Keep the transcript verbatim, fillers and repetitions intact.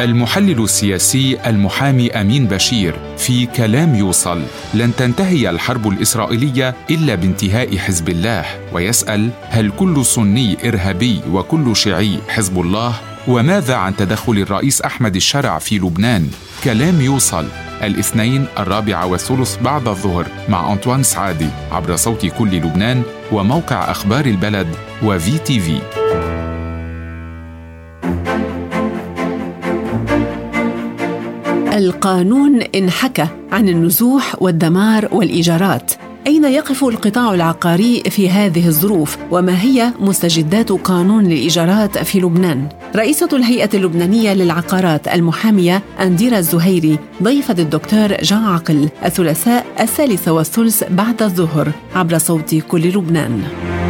المحلل السياسي المحامي أمين بشير في كلام يوصل: لن تنتهي الحرب الإسرائيلية إلا بانتهاء حزب الله، ويسأل: هل كل سني إرهابي وكل شيعي حزب الله؟ وماذا عن تدخل الرئيس أحمد الشرع في لبنان؟ كلام يوصل الاثنين الرابعة والثلث بعد الظهر مع أنطوان سعادي عبر صوت كل لبنان وموقع أخبار البلد وفي تي في. القانون انحكى عن النزوح والدمار والإيجارات. أين يقف القطاع العقاري في هذه الظروف؟ وما هي مستجدات قانون الإيجارات في لبنان؟ رئيسة الهيئة اللبنانية للعقارات المحامية أنديرا الزهيري ضيفة الدكتور جان عقل الثلاثاء الثالثة والثلث بعد الظهر عبر صوت كل لبنان.